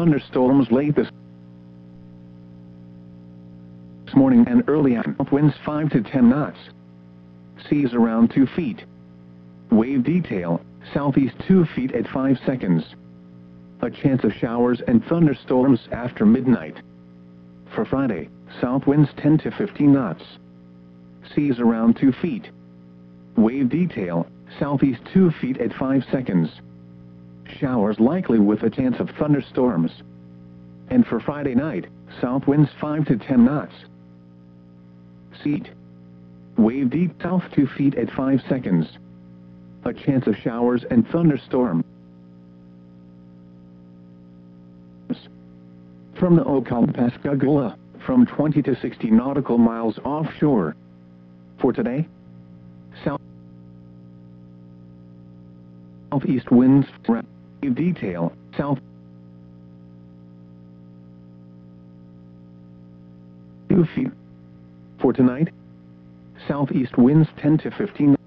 thunderstorms late this morning and early afternoon. Winds 5 to 10 knots. Seas around 2 feet. Wave detail, southeast 2 feet at 5 seconds. A chance of showers and thunderstorms after midnight. For Friday, south winds 10 to 15 knots. Seas around 2 feet. Wave detail, southeast 2 feet at 5 seconds. Showers likely with a chance of thunderstorms. And for Friday night, south winds 5 to 10 knots. Seat. Wave deep south 2 feet at 5 seconds. A chance of showers and thunderstorms. From the Okal Pascagoula, from 20 to 60 nautical miles offshore. For today, southeast winds, wave detail, south 2 feet. For tonight, southeast winds 10 to 15